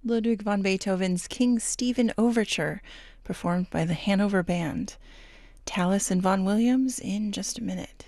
Ludwig van Beethoven's King Stephen Overture, performed by the Hanover Band. Tallis and Vaughan Williams in just a minute.